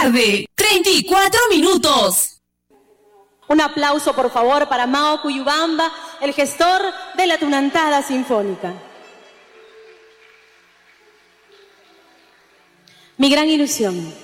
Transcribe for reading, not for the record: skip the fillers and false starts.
tarde, 34 minutos. Un aplauso, por favor, para Mao Cuyubamba, el gestor de la Tunantada Sinfónica. Mi gran ilusión